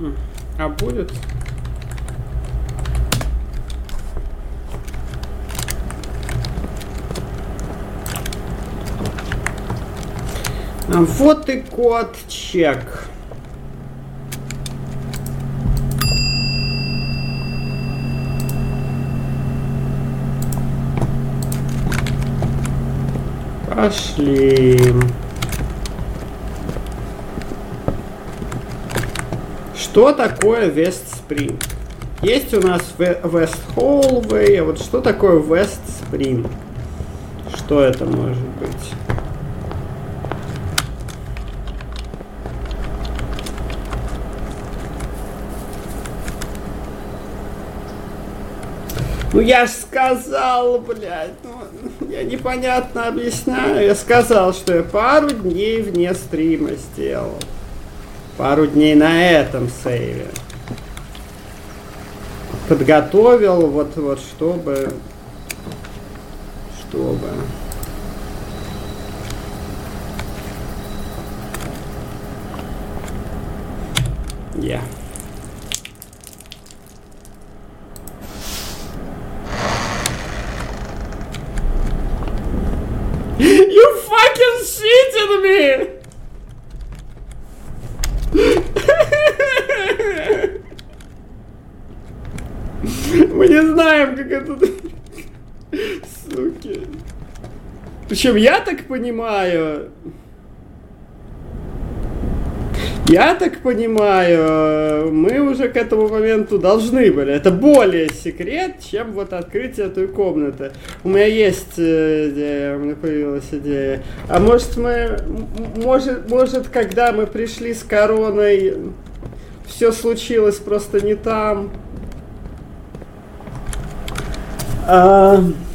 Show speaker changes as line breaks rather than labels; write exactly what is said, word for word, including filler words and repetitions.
А будет? Вот и код чек. Пошли. Что такое West Spring? Есть у нас West Hallway, а вот что такое West Spring? Что это может быть? Ну я ж сказал, блядь, ну, я непонятно объясняю. Я сказал, что я пару дней вне стрима сделал. Пару дней на этом сейве. Подготовил, вот, вот, чтобы... Чтобы... Я... Yeah. You fucking shitting me! Мы не знаем, как это... Суки. Причем я так понимаю... Я так понимаю, мы уже к этому моменту должны были. Это более секрет, чем вот открытие той комнаты. У меня есть идея, у меня появилась идея. А может мы, может, может, когда мы пришли с короной, все случилось просто не там. А...